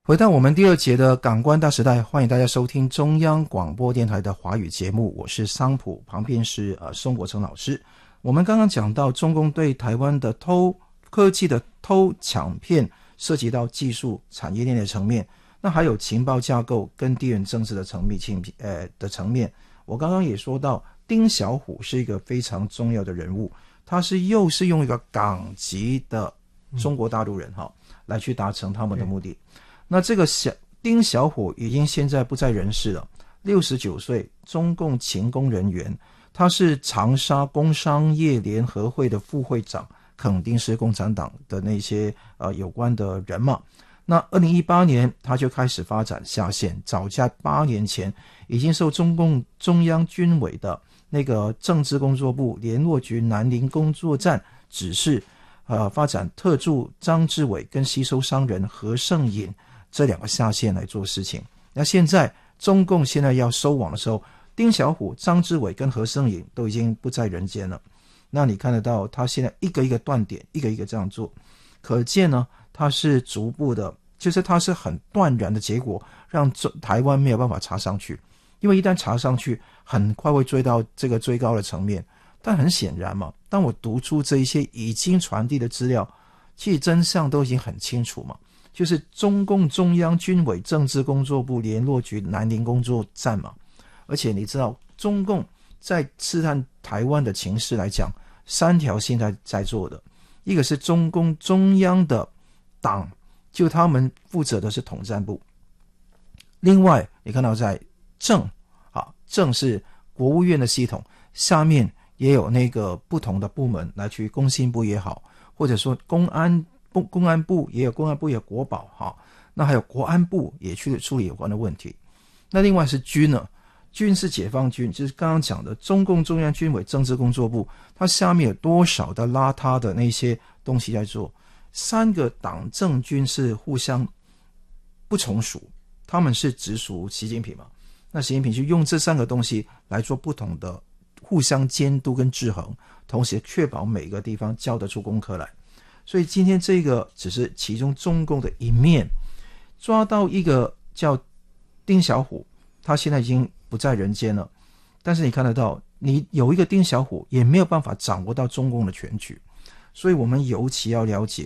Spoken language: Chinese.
回到我们第二节的港湾大时代，欢迎大家收听中央广播电台的华语节目，我是桑普，旁边是宋国成老师。我们刚刚讲到中共对台湾的科技的偷抢骗，涉及到技术产业链的层面，那还有情报架构跟地缘政治的层面。我刚刚也说到，丁小虎是一个非常重要的人物，他又是用一个港籍的中国大陆人来去达成他们的目的。那这个丁小虎已经现在不在人世了，69岁，中共勤工人员，他是长沙工商业联合会的副会长，肯定是共产党的那些有关的人嘛。那2018年他就开始发展下线，早在8年前已经受中共中央军委的那个政治工作部联络局南宁工作站指示，发展特助张志伟跟吸收商人何胜隐这两个下线来做事情。那现在中共现在要收网的时候，丁小虎、张志伟跟何胜隐都已经不在人间了。那你看得到他现在一个一个断点，一个一个这样做，可见呢，他是逐步的，就是他是很断然的结果，让台湾没有办法查上去。因为一旦查上去，很快会追到这个最高的层面。但很显然嘛，当我读出这一些已经传递的资料，其实真相都已经很清楚嘛。就是中共中央军委政治工作部联络局南宁工作站嘛。而且你知道，中共在试探台湾的情势来讲，3条线在做的。一个是中共中央的党，就他们负责的是统战部。另外你看到在政是国务院的系统，下面也有那个不同的部门来去，工信部也好，或者说公安部也有，公安部也有国保那还有国安部也去处理有关的问题。那另外是军呢，军是解放军，就是刚刚讲的中共中央军委政治工作部，它下面有多少的邋遢的那些东西在做。3个党政军是互相不从属，他们是直属习近平嘛，那习近平就用这3个东西来做不同的互相监督跟制衡，同时确保每个地方交得出功课来。所以今天这个只是其中中共的一面，抓到一个叫丁小虎，他现在已经不在人间了，但是你看得到，你有一个丁小虎也没有办法掌握到中共的全局。所以我们尤其要了解